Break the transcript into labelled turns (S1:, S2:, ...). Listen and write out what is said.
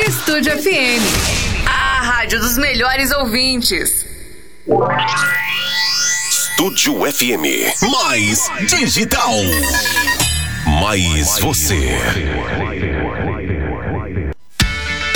S1: Estúdio FM, a rádio dos melhores ouvintes.
S2: Estúdio FM, mais digital, mais você.